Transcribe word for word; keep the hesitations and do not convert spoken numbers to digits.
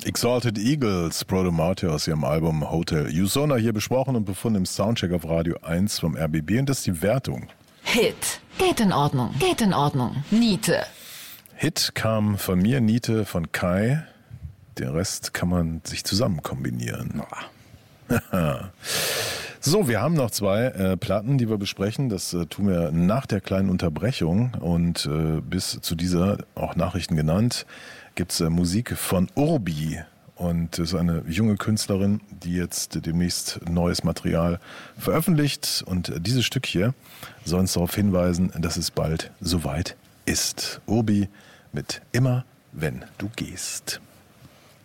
Exalted Eagles, Proto Marte aus ihrem Album Hotel Usona, hier besprochen und befunden im Soundcheck auf Radio eins vom R B B. Und das ist die Wertung. Hit. Geht in Ordnung. Geht in Ordnung. Niete. Hit kam von mir, Niete von Kai. Den Rest kann man sich zusammen kombinieren. So, wir haben noch zwei äh, Platten, die wir besprechen. Das äh, tun wir nach der kleinen Unterbrechung. Und äh, bis zu dieser, auch Nachrichten genannt, gibt es äh, Musik von Urbi. Und das ist eine junge Künstlerin, die jetzt demnächst neues Material veröffentlicht. Und dieses Stück hier soll uns darauf hinweisen, dass es bald soweit ist. Urbi mit Immer, wenn du gehst.